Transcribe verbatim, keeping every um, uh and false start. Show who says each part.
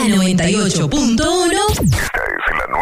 Speaker 1: La noventa y ocho punto uno.
Speaker 2: Esta es la